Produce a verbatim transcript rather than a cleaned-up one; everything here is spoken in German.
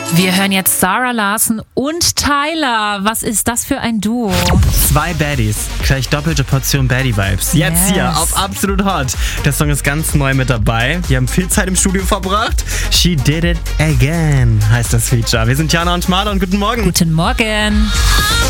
Wir hören jetzt Zara Larsson und Tyler. Was ist das für ein Duo? Zwei Baddies, gleich doppelte Portion Baddie-Vibes. Jetzt Yes. hier auf Absolut Hot. Der Song ist ganz neu mit dabei. Die haben viel Zeit im Studio verbracht. She Did It Again heißt das Feature. Wir sind Jana und Marlon. Guten Morgen. Guten Morgen.